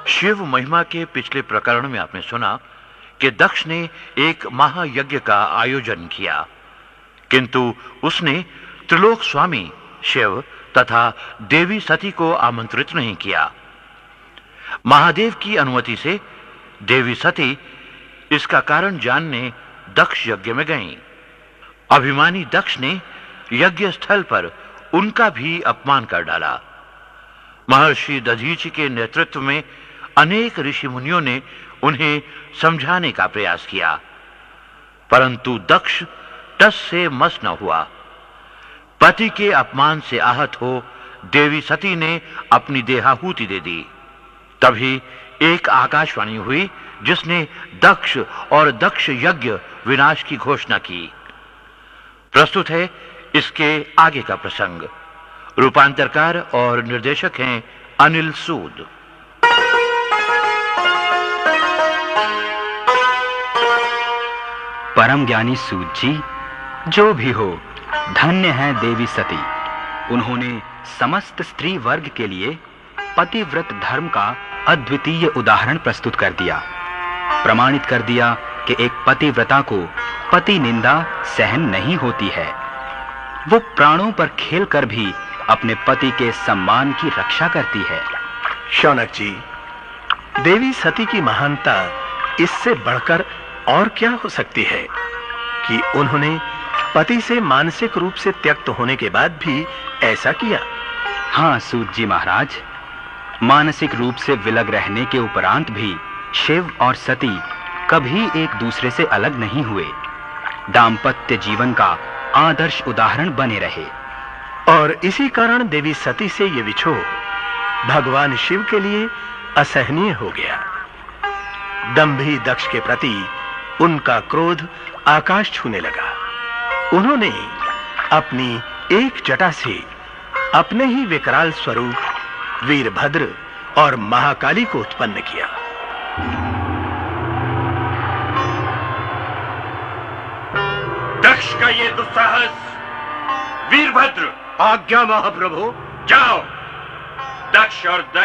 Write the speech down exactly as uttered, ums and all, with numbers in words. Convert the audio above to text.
शिव महिमा के पिछले प्रकरण में आपने सुना कि दक्ष ने एक महायज्ञ का आयोजन किया, किंतु उसने त्रिलोक स्वामी शिव तथा देवी सती को आमंत्रित नहीं किया। महादेव की अनुमति से देवी सती इसका कारण जानने दक्ष यज्ञ में गईं। अभिमानी दक्ष ने यज्ञ स्थल पर उनका भी अपमान कर डाला। महर्षि दधीचि के नेतृत्व में अनेक ऋषि मुनियों ने उन्हें समझाने का प्रयास किया, परंतु दक्ष टस से मस न हुआ। पति के अपमान से आहत हो देवी सती ने अपनी देहाहुति दे दी। तभी एक आकाशवाणी हुई जिसने दक्ष और दक्ष यज्ञ विनाश की घोषणा की। प्रस्तुत है इसके आगे का प्रसंग। रूपांतरकार और निर्देशक हैं अनिल सूद। परम ज्ञानी सूद जी, जो भी हो, धन्य है देवी सती। उन्होंने समस्त स्त्री वर्ग के लिए पतिव्रत धर्म का अद्वितीय उदाहरण प्रस्तुत कर दिया। प्रमाणित कर दिया कि एक पतिव्रता को पति निंदा सहन नहीं होती है। वो प्राणों पर खेलकर भी अपने पति के सम्मान की रक्षा करती है। शौनक जी, देवी सती की महानता इससे बढ़कर और क्या हो सकती है कि उन्होंने पति से मानसिक रूप से त्यक्त होने के बाद भी ऐसा किया। हाँ सूत जी महाराज, मानसिक रूप से विलग रहने के उपरांत भी शिव और सती कभी एक दूसरे से अलग नहीं हुए। दाम्पत्य जीवन का आदर्श उदाहरण बने रहे। और इसी कारण देवी सती से यह विछोह भगवान शिव के लिए असहनीय हो गया। दंभी दक्ष के प्रति उनका क्रोध आकाश छूने लगा। उन्होंने अपनी एक जटा से अपने ही विकराल स्वरूप वीरभद्र और महाकाली को उत्पन्न किया। दक्ष का ये दुस्साहस, वीरभद्र। आज्ञा महाप्रभु। जाओ, दक्ष और दक्ष